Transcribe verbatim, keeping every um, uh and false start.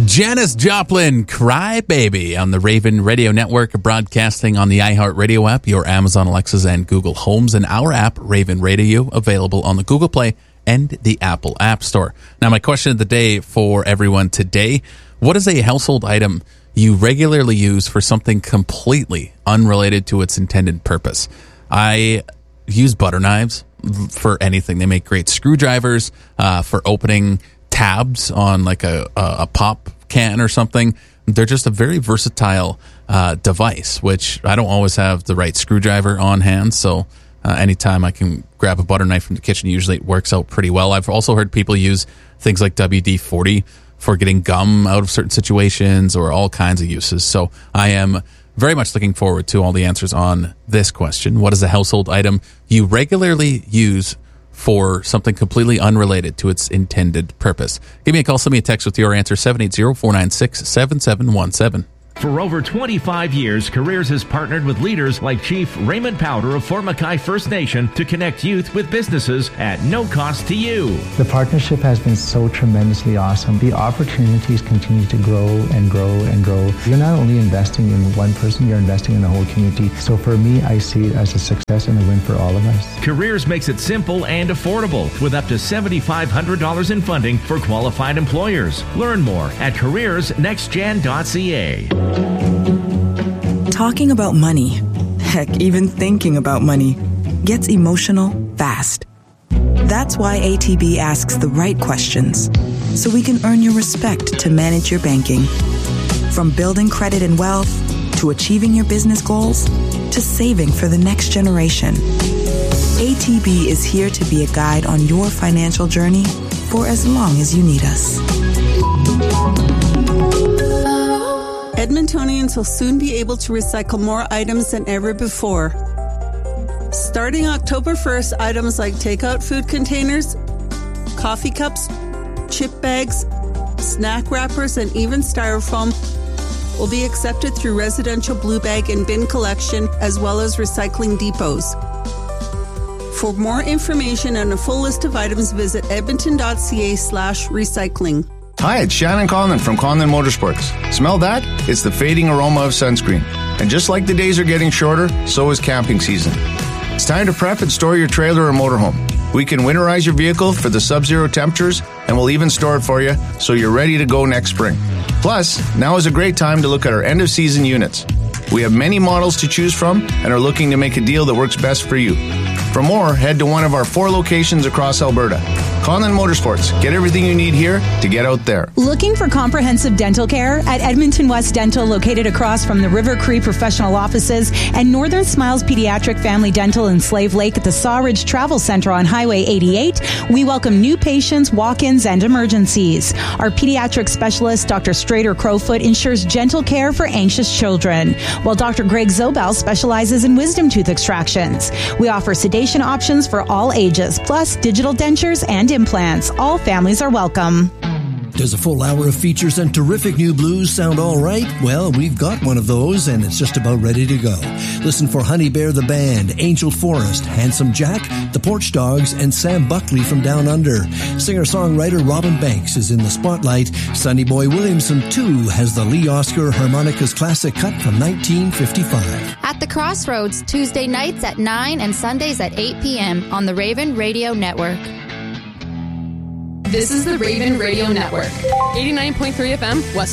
Janis Joplin, Cry Baby, on the Raven Radio Network, broadcasting on the iHeartRadio app, your Amazon Alexas and Google Homes, and our app, Raven Radio, available on the Google Play and the Apple App Store. Now, my question of the day for everyone today, what is a household item you regularly use for something completely unrelated to its intended purpose? I use butter knives for anything. They make great screwdrivers uh, for opening tabs on like a, a, a pop can or something. They're just a very versatile uh, device, which I don't always have the right screwdriver on hand. So uh, anytime I can grab a butter knife from the kitchen, usually it works out pretty well. I've also heard people use things like W D forty for getting gum out of certain situations or all kinds of uses. So I am very much looking forward to all the answers on this question. What is a household item you regularly use for something completely unrelated to its intended purpose? Give me a call, send me a text with your answer, seven eight zero, four nine six, seven seven one seven. For over twenty-five years, Careers has partnered with leaders like Chief Raymond Powder of Fort Mackay First Nation to connect youth with businesses at no cost to you. The partnership has been so tremendously awesome. The opportunities continue to grow and grow and grow. You're not only investing in one person, you're investing in the whole community. So for me, I see it as a success and a win for all of us. Careers makes it simple and affordable with up to seven thousand five hundred dollars in funding for qualified employers. Learn more at careers next gen dot c a. Talking about money, heck, even thinking about money, gets emotional fast. That's why A T B asks the right questions, so we can earn your respect to manage your banking. From building credit and wealth, to achieving your business goals, to saving for the next generation. A T B is here to be a guide on your financial journey for as long as you need us. Edmontonians will soon be able to recycle more items than ever before. Starting October first, items like takeout food containers, coffee cups, chip bags, snack wrappers, and even styrofoam will be accepted through residential blue bag and bin collection, as well as recycling depots. For more information and a full list of items, visit edmonton dot c a slash recycling. Hi, it's Shannon Conlon from Conlon Motorsports. Smell that? It's the fading aroma of sunscreen. And just like the days are getting shorter, so is camping season. It's time to prep and store your trailer or motorhome. We can winterize your vehicle for the sub-zero temperatures, and we'll even store it for you so you're ready to go next spring. Plus, now is a great time to look at our end-of-season units. We have many models to choose from and are looking to make a deal that works best for you. For more, head to one of our four locations across Alberta. Conlon Motorsports. Get everything you need here to get out there. Looking for comprehensive dental care? At Edmonton West Dental, located across from the River Cree Professional Offices and Northern Smiles Pediatric Family Dental in Slave Lake at the Sawridge Travel Center on Highway eighty-eight, we welcome new patients, walk-ins, and emergencies. Our pediatric specialist, Doctor Strader Crowfoot, ensures gentle care for anxious children, while Doctor Greg Zobel specializes in wisdom tooth extractions. We offer sedation options for all ages, plus digital dentures and implants. All families are welcome. Does a full hour of features and terrific new blues sound all right? Well, we've got one of those, and it's just about ready to go. Listen for Honey Bear the Band, Angel Forrest, Handsome Jack, The Porch Dogs, and Sam Buckley from Down Under. Singer-songwriter Robin Banks is in the spotlight. Sonny Boy Williamson, too, has the Lee Oscar Harmonicas classic cut from nineteen fifty-five. At the Crossroads, Tuesday nights at nine and Sundays at eight p.m. on the Raven Radio Network. This is the Raven Radio Network. eighty-nine point three F M, West